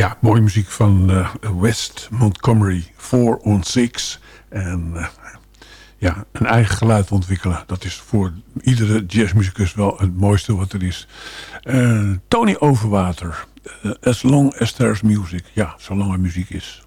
Ja, mooie muziek van West Montgomery, 4 on 6. En ja, een eigen geluid ontwikkelen. Dat is voor iedere jazzmuzikus wel het mooiste wat er is. Tony Overwater. As long as there's music. Ja, zolang er muziek is.